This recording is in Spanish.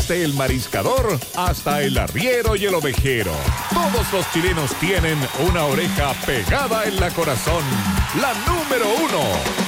Desde el Mariscador hasta el Arriero y el Ovejero. Todos los chilenos tienen una oreja pegada en la corazón. La número 1.